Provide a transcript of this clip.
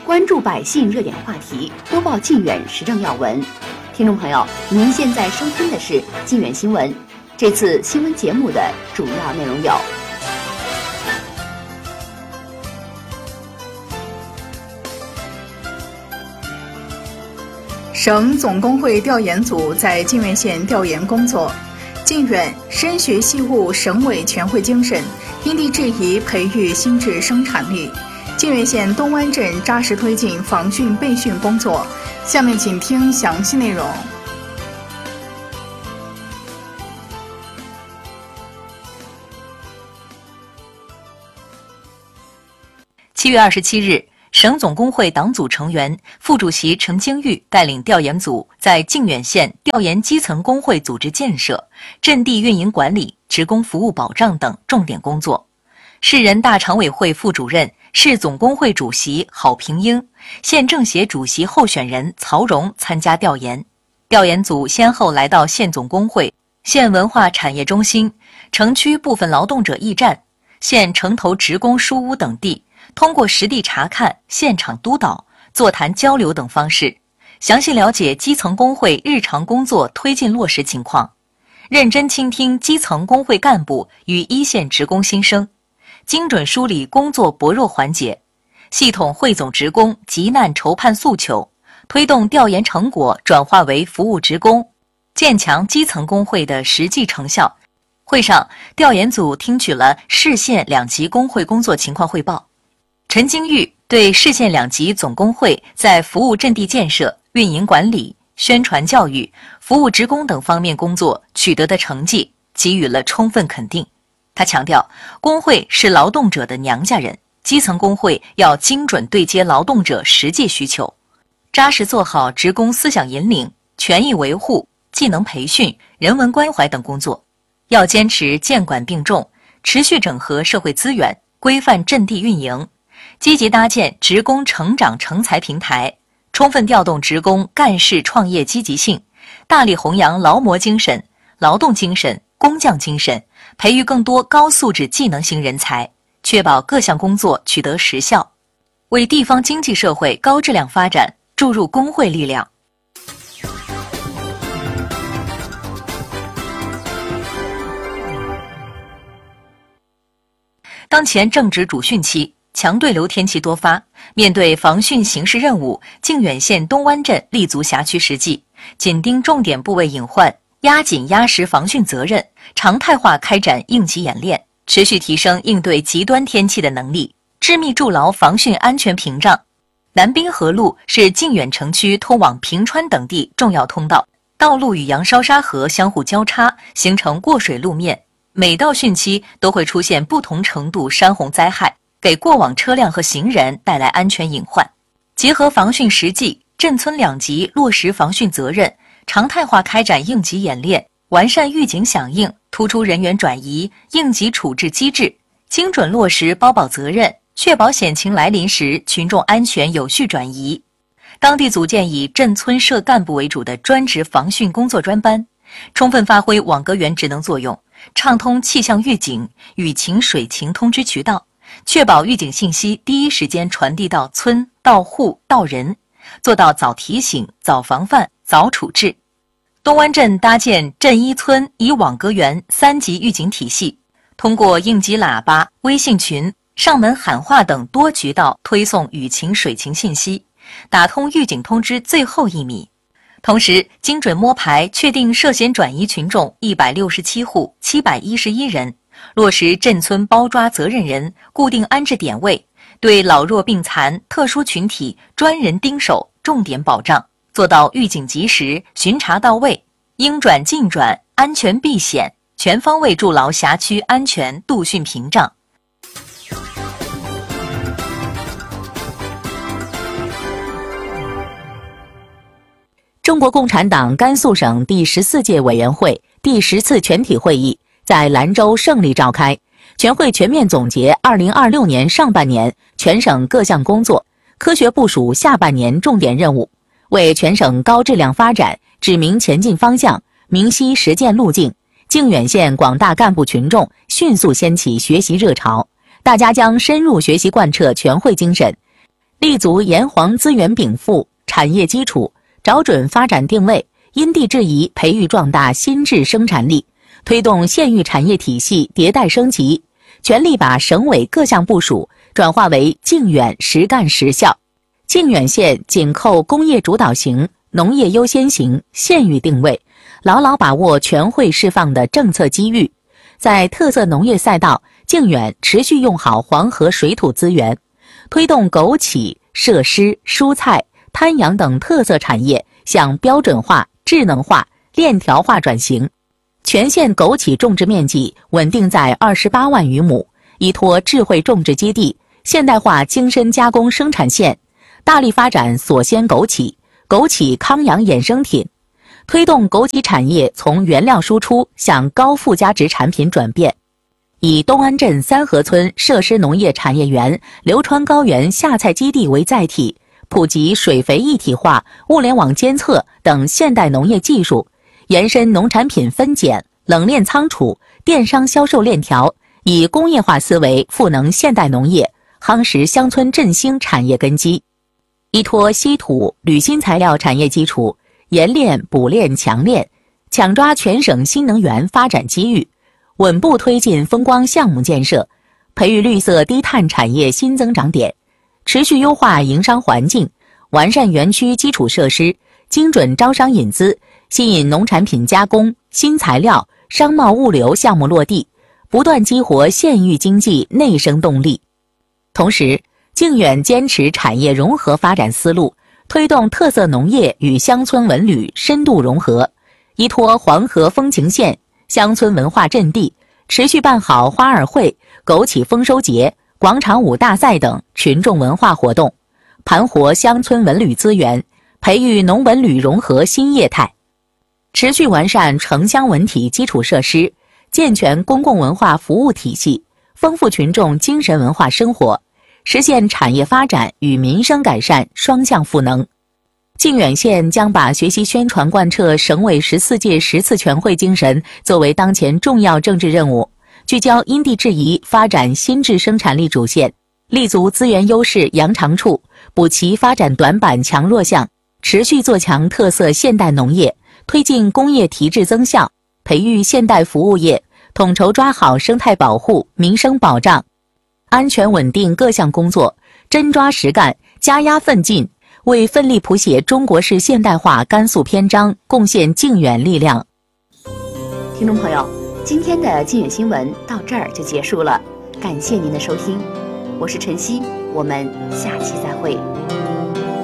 关注百姓热点话题，播报靖远时政要闻。听众朋友，您现在收听的是靖远新闻。这次新闻节目的主要内容有： 省总工会调研组在靖远县调研工作。靖远深学细悟省委全会精神，因地制宜培育新质生产力。靖远县东湾镇扎实推进防汛备汛工作。下面请听详细内容。 7月27日，省总工会党组成员、副主席陈京玉带领调研组在靖远县调研基层工会组织建设、阵地运营管理、职工服务保障等重点工作。市人大常委会副主任、市总工会主席郝平英、县政协主席候选人曹荣参加调研。调研组先后来到县总工会、县文化产业中心、城区部分劳动者驿站、县城头职工书屋等地，通过实地查看、现场督导、座谈交流等方式，详细了解基层工会日常工作推进落实情况，认真倾听基层工会干部与一线职工心声，精准梳理工作薄弱环节，系统汇总职工急难筹盼诉求，推动调研成果转化为服务职工，建强基层工会的实际成效。会上，调研组听取了市县两级工会工作情况汇报。陈京玉对市县两级总工会在服务阵地建设、运营管理、宣传教育、服务职工等方面工作取得的成绩给予了充分肯定。他强调，工会是劳动者的娘家人，基层工会要精准对接劳动者实际需求，扎实做好职工思想引领、权益维护、技能培训、人文关怀等工作。要坚持监管并重，持续整合社会资源，规范阵地运营，积极搭建职工成长成才平台，充分调动职工干事创业积极性，大力弘扬劳模精神、劳动精神、工匠精神，培育更多高素质技能型人才，确保各项工作取得实效，为地方经济社会高质量发展注入工会力量。当前正值主汛期，强对流天气多发，面对防汛形势任务，靖远县东湾镇立足辖区实际，紧盯重点部位隐患，压紧压实防汛责任，常态化开展应急演练，持续提升应对极端天气的能力，致密筑牢防汛安全屏障。南滨河路是靖远城区通往平川等地重要通道，道路与扬烧沙河相互交叉，形成过水路面，每到汛期都会出现不同程度山洪灾害，给过往车辆和行人带来安全隐患。结合防汛实际，镇村两级落实防汛责任，常态化开展应急演练，完善预警响应，突出人员转移、应急处置机制，精准落实包保责任，确保险情来临时群众安全有序转移。当地组建以镇村社干部为主的专职防汛工作专班，充分发挥网格员职能作用，畅通气象预警、雨情水情通知渠道，确保预警信息第一时间传递到村、到户、到人，做到早提醒、早防范、早处置。东湾镇搭建镇一村以网格员3级预警体系，通过应急喇叭、微信群、上门喊话等多渠道推送雨情水情信息，打通预警通知最后1米。同时，精准摸排确定涉嫌转移群众167户711人，落实镇村包抓责任人、固定安置点位，对老弱病残、特殊群体专人盯守、重点保障，做到预警及时、巡查到位，应转尽转、安全避险，全方位筑牢辖区安全度汛屏障。 中国共产党甘肃省第14届委员会第10次全体会议在兰州胜利召开，全会全面总结2026年上半年全省各项工作，科学部署下半年重点任务，为全省高质量发展指明前进方向，明晰实践路径。靖远县广大干部群众迅速掀起学习热潮，大家将深入学习贯彻全会精神， 立足炎黄资源禀赋产业基础，找准发展定位，因地制宜培育壮大新质生产力，推动县域产业体系迭代升级，全力把省委各项部署转化为靖远实干实效。靖远县紧扣工业主导型、农业优先型县域定位，牢牢把握全会释放的政策机遇。在特色农业赛道，靖远持续用好黄河水土资源，推动枸杞、麝湿、蔬菜、滩养等特色产业向标准化、智能化、链条化转型。全县枸杞种植面积稳定在28万余亩，依托智慧种植基地、现代化精深加工生产线，大力发展锁鲜枸杞、枸杞康养衍生品，推动枸杞产业从原料输出向高附加值产品转变。以东安镇三河村设施农业产业园、流川高原下菜基地为载体，普及水肥一体化、物联网监测等现代农业技术，延伸农产品分拣、冷链仓储、电商销售链条，以工业化思维赋能现代农业，夯实乡村振兴产业根基。依托稀土、铝新材料产业基础，冶炼、补炼、强炼，抢抓全省新能源发展机遇，稳步推进风光项目建设，培育绿色低碳产业新增长点，持续优化营商环境，完善园区基础设施，精准招商引资，吸引农产品加工、新材料、商贸物流项目落地，不断激活县域经济内生动力。同时，靖远坚持产业融合发展思路，推动特色农业与乡村文旅深度融合，依托黄河风情线、乡村文化阵地，持续办好花儿会、枸杞丰收节、广场舞大赛等群众文化活动，盘活乡村文旅资源，培育农文旅融合新业态。持续完善城乡文体基础设施，健全公共文化服务体系，丰富群众精神文化生活，实现产业发展与民生改善双向赋能。靖远县将把学习宣传贯彻省委14届10次全会精神作为当前重要政治任务，聚焦因地制宜发展新质生产力主线，立足资源优势扬长处，补齐发展短板强弱项，持续做强特色现代农业，推进工业提质增效，培育现代服务业，统筹抓好生态保护、民生保障、安全稳定各项工作，真抓实干，加压奋进，为奋力谱写中国式现代化甘肃篇章贡献靖远力量。 听众朋友，今天的靖远新闻到这儿就结束了，感谢您的收听，我是晨曦，我们下期再会。